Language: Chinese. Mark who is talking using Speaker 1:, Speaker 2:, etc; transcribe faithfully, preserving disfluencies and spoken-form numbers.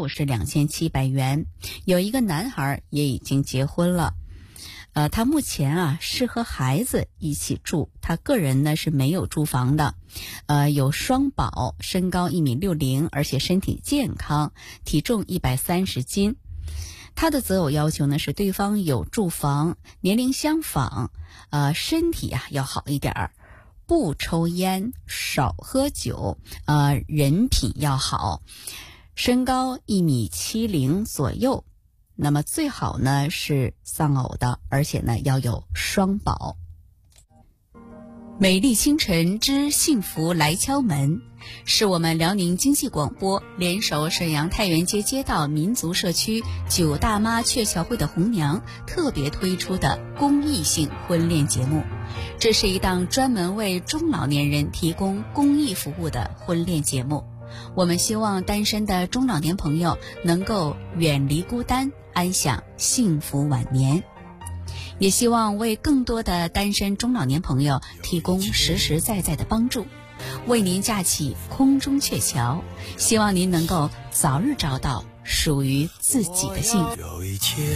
Speaker 1: 入是两千七百元。有一个男孩也已经结婚了，呃，他目前啊是和孩子一起住，他个人呢是没有住房的，呃，有双保，身高一米六零，而且身体健康，体重一百三十斤。他的择偶要求呢是对方有住房，年龄相仿，呃，身体啊要好一点儿，不抽烟，少喝酒，呃，人品要好，身高一米七零左右。那么最好呢是丧偶的，而且呢要有双保。美丽清晨之幸福来敲门，是我们辽宁经济广播联手沈阳太原街街道民族社区九大妈鹊桥会的红娘特别推出的公益性婚恋节目。这是一档专门为中老年人提供公益服务的婚恋节目。我们希望单身的中老年朋友能够远离孤单，安享幸福晚年。也希望为更多的单身中老年朋友提供实实在在的帮助，为您架起空中鹊桥，希望您能够早日找到属于自己的幸福。